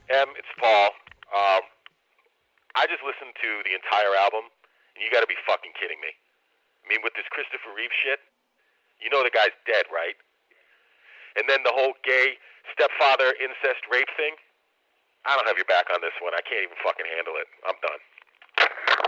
It's Paul. I just listened to the entire album, and you got to be fucking kidding me. I mean, with this Christopher Reeve shit, you know the guy's dead, right? And then the whole gay stepfather incest rape thing. I don't have your back on this one. I can't even fucking handle it. I'm done.